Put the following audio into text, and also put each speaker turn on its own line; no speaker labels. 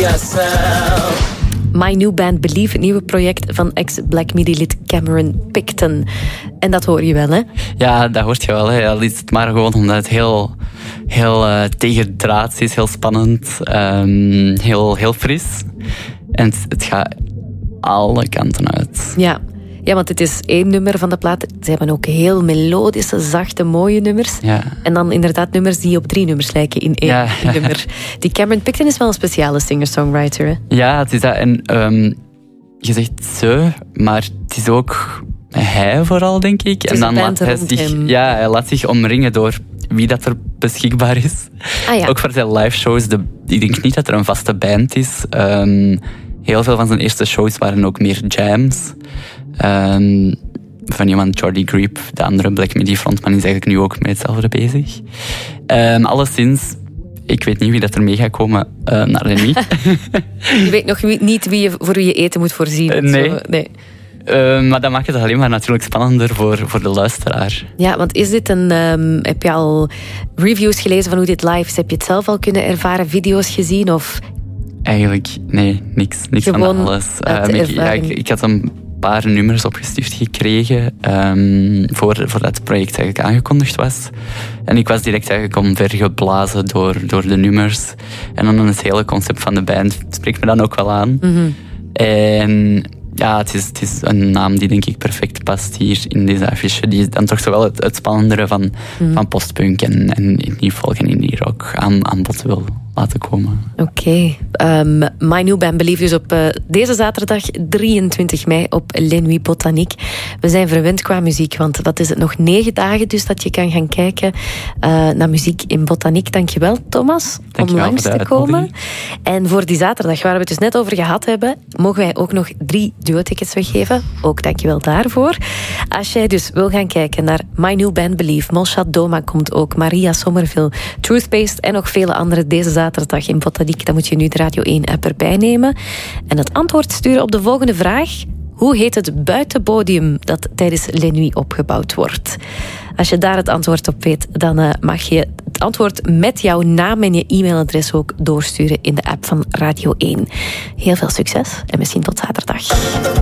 yourself.
My New Band Believe, het nieuwe project van ex-Black Midi-lid Cameron Picton. En dat hoor je wel, hè?
Ja, dat hoort je wel. Hè. Al is het maar gewoon omdat het heel tegendraads is, heel spannend, heel fris. En het gaat alle kanten uit.
Ja, want het is 1 nummer van de plaat. Ze hebben ook heel melodische, zachte, mooie nummers.
Ja.
En dan inderdaad nummers die op 3 nummers lijken in 1 nummer. Die Cameron Picton is wel een speciale singer-songwriter, hè?
Ja, het is dat. En je zegt ze, maar het is ook hij vooral, denk ik.
Het is
en dan
laat
hij laat zich omringen door wie dat er beschikbaar is.
Ah, ja.
Ook voor zijn live shows. Ik denk niet dat er een vaste band is. Heel veel van zijn eerste shows waren ook meer jams. Van iemand, Jordy Greep, de andere Black Midi frontman, is eigenlijk nu ook met hetzelfde bezig. Alleszins, ik weet niet wie dat er mee gaat komen naar de Nuit.
Je weet nog niet voor wie je eten moet voorzien.
Nee.
Zo, nee.
Maar dat maakt het alleen maar natuurlijk spannender voor de luisteraar.
Ja, want is dit heb je al reviews gelezen van hoe dit live is? Heb je het zelf al kunnen ervaren, video's gezien? Of?
Eigenlijk, nee, niks
Gewoon
van alles. Ik had een paar nummers opgestuurd gekregen voordat het project eigenlijk aangekondigd was. En ik was direct eigenlijk omvergeblazen door de nummers. En dan het hele concept van de band spreekt me dan ook wel aan.
Mm-hmm.
En ja, het is een naam die denk ik perfect past hier in deze affiche. Die dan toch zo wel het spannendere van postpunk en indie folk en indie rock aan bod wil laten komen.
Oké. My New Band Believe dus op deze zaterdag 23 mei op Les Nuits Botanique. We zijn verwend qua muziek, want wat is het, nog 9 dagen dus dat je kan gaan kijken naar muziek in Botanique. Dankjewel, Thomas, om langs te komen. En voor die zaterdag, waar we het dus net over gehad hebben, mogen wij ook nog 3 duo-tickets weggeven. Ook dankjewel daarvoor. Als jij dus wil gaan kijken naar My New Band Believe, Molchat Doma komt ook, Maria Somerville, Truth-Based en nog vele andere deze zaterdag in Botanique, dan moet je nu de Radio 1-app erbij nemen. En het antwoord sturen op de volgende vraag. Hoe heet het buitenpodium dat tijdens Les Nuits opgebouwd wordt? Als je daar het antwoord op weet, dan mag je het antwoord met jouw naam en je e-mailadres ook doorsturen in de app van Radio 1. Heel veel succes en misschien tot zaterdag.